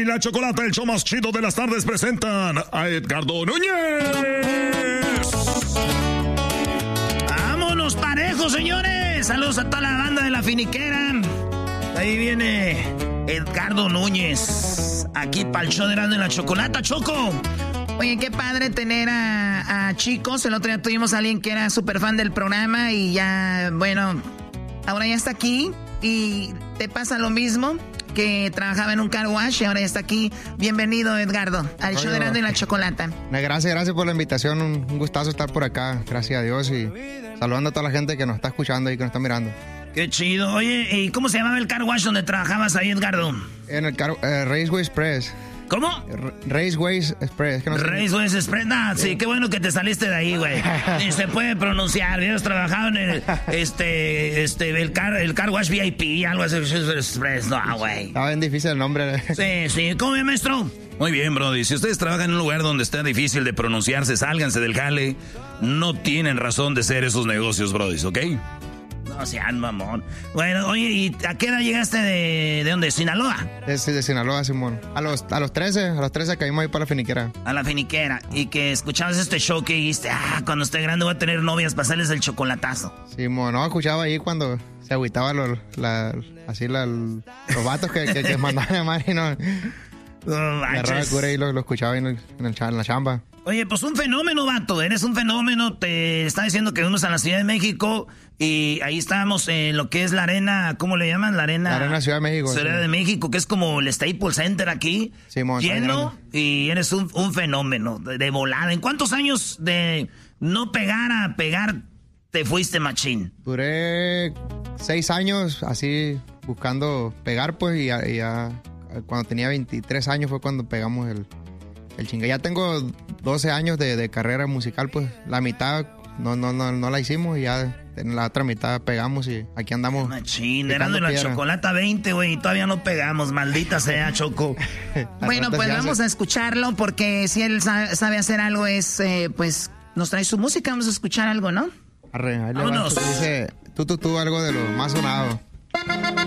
la Chocolata, el show más chido de las tardes, presentan a Edgardo Núñez. ¡Vámonos parejos, señores! Saludos a toda la banda de La Finiquera. Ahí viene Edgardo Núñez, aquí para el show de Erasmo y la Chocolata, Choco. Oye, qué padre tener a chicos. El otro día tuvimos a alguien que era súper fan del programa y ya, bueno, ahora ya está aquí. Y te pasa lo mismo, que trabajaba en un car wash y ahora ya está aquí. Bienvenido, Edgardo, al show de Erasmo y la Chocolata. Gracias por la invitación. Un gustazo estar por acá, gracias a Dios. Y saludando a toda la gente que nos está escuchando y que nos está mirando. Qué chido. Oye, ¿y cómo se llamaba el car wash donde trabajabas ahí, Edgardo? En el Raceway Express. ¿Cómo? Raceways Express. No sé. Raceways Express. Nah, sí, qué bueno que te saliste de ahí, güey. Ni se puede pronunciar. Hubieras trabajado en el, el car wash VIP, algo así. Express. No, güey. Estaba bien difícil el nombre. Sí. ¿Cómo es, maestro? Muy bien, brody. Si ustedes trabajan en un lugar donde está difícil de pronunciarse, sálganse del jale. No tienen razón de ser esos negocios, brody, ¿ok? No sean mamón. Bueno, oye, ¿y a qué edad llegaste de dónde? ¿Sinaloa? Sí, de Sinaloa, Simón. A los 13 caímos ahí para La Finiquera. A La Finiquera. Y que escuchabas este show que dijiste, cuando esté grande voy a tener novias, pasarles el chocolatazo. Simón, no, escuchaba ahí cuando se agüitaban los vatos que mandaban a madre, ¿no? Agarraba el cura y lo escuchaba ahí en la chamba. Oye, pues un fenómeno, vato. Eres un fenómeno. Te está diciendo que fuimos a la Ciudad de México y ahí estábamos en lo que es la arena, ¿cómo le llaman? La arena Ciudad de México. Ciudad de México, que es como el Staples Center aquí. Simón, lleno y eres un fenómeno de volada. ¿En cuántos años de no pegar a pegar te fuiste, machín? Duré 6 años así buscando pegar, pues, y ya cuando tenía 23 años fue cuando pegamos el chingue. Ya tengo 12 años de carrera musical, pues la mitad no la hicimos y ya en la otra mitad pegamos y aquí andamos. Machín, Erasmo y la Chocolata 20, güey, y todavía no pegamos, maldita sea, Choco. Bueno, pues vamos a escucharlo porque si él sabe hacer algo es, pues, nos trae su música, vamos a escuchar algo, ¿no? Vámonos. Dice, tú, algo de lo más sonado.